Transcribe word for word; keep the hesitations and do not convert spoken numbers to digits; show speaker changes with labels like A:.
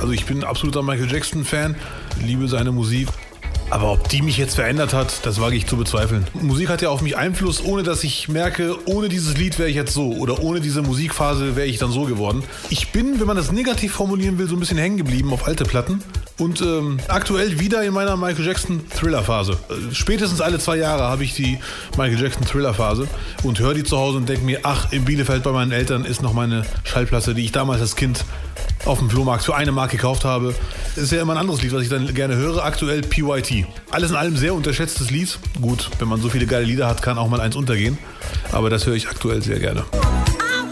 A: Also ich bin absoluter Michael Jackson-Fan, liebe seine Musik. Aber ob die mich jetzt verändert hat, das wage ich zu bezweifeln. Musik hat ja auf mich Einfluss, ohne dass ich merke, ohne dieses Lied wäre ich jetzt so. Oder ohne diese Musikphase wäre ich dann so geworden. Ich bin, wenn man das negativ formulieren will, so ein bisschen hängen geblieben auf alte Platten. Und ähm, aktuell wieder in meiner Michael Jackson Thriller-Phase. Äh, spätestens alle zwei Jahre habe ich die Michael Jackson Thriller-Phase und höre die zu Hause und denke mir, ach, in Bielefeld bei meinen Eltern ist noch meine Schallplatte, die ich damals als Kind auf dem Flohmarkt für eine Mark gekauft habe. Das ist ja immer ein anderes Lied, was ich dann gerne höre. Aktuell P Y T. Alles in allem sehr unterschätztes Lied. Gut, wenn man so viele geile Lieder hat, kann auch mal eins untergehen. Aber das höre ich aktuell sehr gerne.